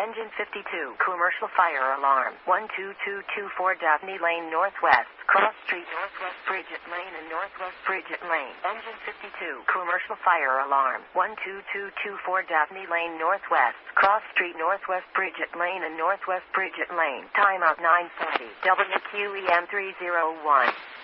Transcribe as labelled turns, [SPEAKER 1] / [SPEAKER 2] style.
[SPEAKER 1] Engine 52. Commercial fire alarm. 12224 Daphne Lane Northwest. Cross Street Northwest Bridget Lane and Northwest Bridget Lane. Engine 52. Commercial fire alarm. 12224 Daphne Lane Northwest. Cross Street Northwest Bridget Lane and Northwest Bridget Lane. Time out 9:40. WQEM 301.